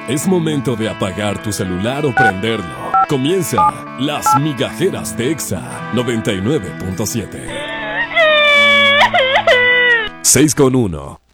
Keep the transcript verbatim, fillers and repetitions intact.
Es momento de apagar tu celular o prenderlo. Comienza Las Migajeras de Exa noventa y nueve punto siete. seis con uno.